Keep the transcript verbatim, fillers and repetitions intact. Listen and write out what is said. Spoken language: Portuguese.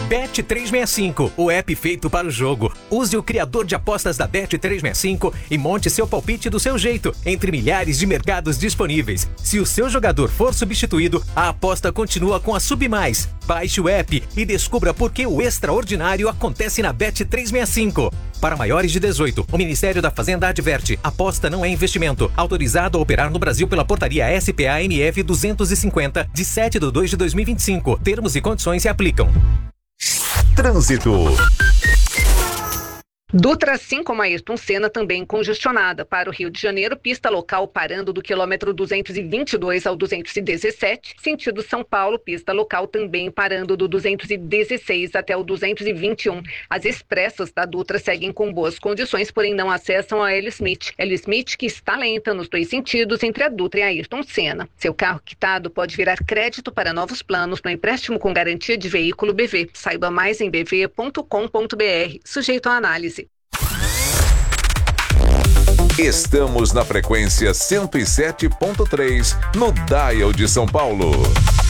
Bet trezentos e sessenta e cinco, o app feito para o jogo. Use o criador de apostas da Bet trezentos e sessenta e cinco e monte seu palpite do seu jeito, entre milhares de mercados disponíveis. Se o seu jogador for substituído, a aposta continua com a Submais. Baixe o app e descubra por que o extraordinário acontece na Bet trezentos e sessenta e cinco. Para maiores de dezoito, o Ministério da Fazenda adverte: aposta não é investimento. Autorizado a operar no Brasil pela portaria S P A M F duzentos e cinquenta, de sete de dois de dois mil e vinte e cinco. Termos e condições se aplicam. Trânsito. Dutra cinco com Ayrton Senna também congestionada. Para o Rio de Janeiro, pista local parando do quilômetro duzentos e vinte e dois ao duzentos e dezessete. Sentido São Paulo, pista local também parando do duzentos e dezesseis até o duzentos e vinte e um. As expressas da Dutra seguem com boas condições, porém não acessam a L. Smith. L. Smith que está lenta nos dois sentidos entre a Dutra e a Ayrton Senna. Seu carro quitado pode virar crédito para novos planos no empréstimo com garantia de veículo B V. Saiba mais em b v ponto com ponto b r. Sujeito à análise. Estamos na frequência cento e sete ponto três, no Dial de São Paulo.